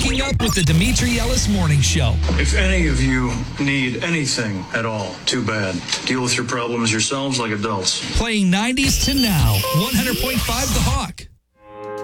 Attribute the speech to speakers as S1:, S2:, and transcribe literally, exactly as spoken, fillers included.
S1: Waking up with the Demetri Ellis Morning Show.
S2: If any of you need anything at all, too bad. Deal with your problems yourselves like adults.
S1: Playing nineties to now. one hundred point five The Hawk.